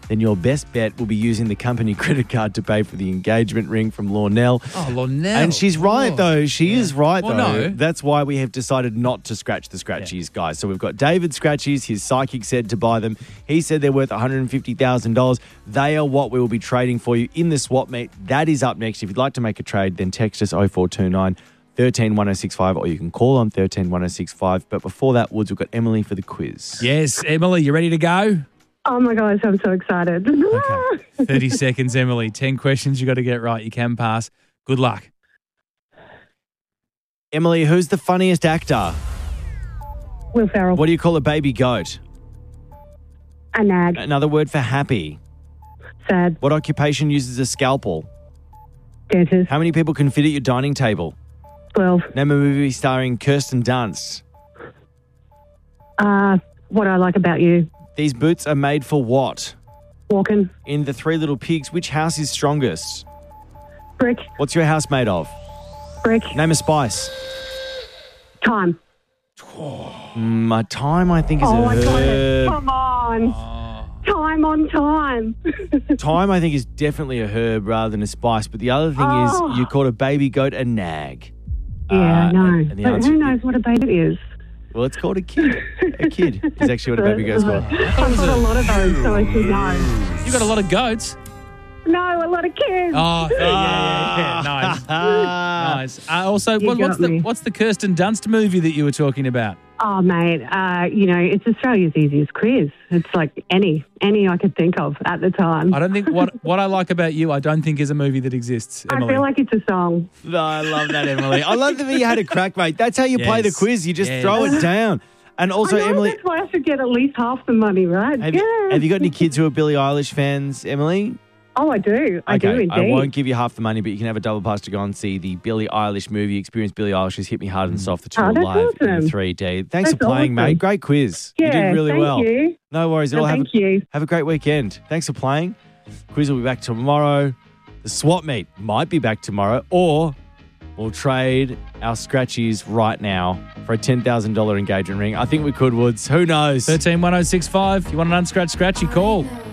then your best bet will be using the company credit card to pay for the engagement ring from Lornell. Oh, Lornell. And she's right, though. She is right, Well, though. no. That's why we have decided not to scratch the scratchies, guys. So we've got David Scratchies. His psychic said to buy them. He said they're worth $150,000. They are what we will be trading for you in the swap meet. That is up next. If you'd like to make a trade, then text us 0429 13 1065, or you can call on 13 1065. But before that, Woods, we've got Emily for the quiz. Yes, Emily, you ready to go? Oh my gosh, I'm so excited. Okay. 30 seconds, Emily. 10 questions you got to get right. You can pass. Good luck. Emily, who's the funniest actor? Will Ferrell. What do you call a baby goat? A nag. Another word for happy. Sad. What occupation uses a scalpel? Dentist. How many people can fit at your dining table? 12. Name a movie starring Kirsten Dunst. What I Like About You. These boots are made for what? Walking. In The Three Little Pigs, which house is strongest? Brick. What's your house made of? Brick. Name a spice. Time. My time, I think, is a Oh, I got it. herb. Come on. Time on time. Thyme, I think, is definitely a herb rather than a spice. But the other thing is you called a baby goat a nag. Yeah, I know. and the But answer- who knows what a baby is? Well, it's called a kid. A kid is actually what a baby goat's called. I've got a lot of those, so I should know. You got a lot of goats. No, a lot of kids. Oh, yeah. Nice. Nice. Also, You got me. what's the Kirsten Dunst movie that you were talking about? Oh, mate, it's Australia's easiest quiz. It's like any I could think of at the time. I don't think what I Like About You, I don't think is a movie that exists, I Emily. feel like it's a song. No, I love that, Emily. I love that you had a crack, mate. That's how you play the Yes. quiz. You just Yes. throw it down. And also, I know, Emily, that's why I should get at least half the money, right? have Yeah. you got any kids who are Billie Eilish fans, Emily? Oh, I do. I do indeed. I won't give you half the money, but you can have a double pass to go and see the Billie Eilish movie. Experience Billie Eilish's Hit Me Hard and Soft, the tour that's live in awesome. 3D. Thanks That's for playing, awesome. mate. Great quiz. Yeah, you did really thank well. you. No worries at all. Thank you. Have a great weekend. Thanks for playing. Quiz will be back tomorrow. The swap meet might be back tomorrow, or we'll trade our scratchies right now for a $10,000 engagement ring. I think we could, Woods. Who knows? 13 1065. You want an unscratched scratchy? Call.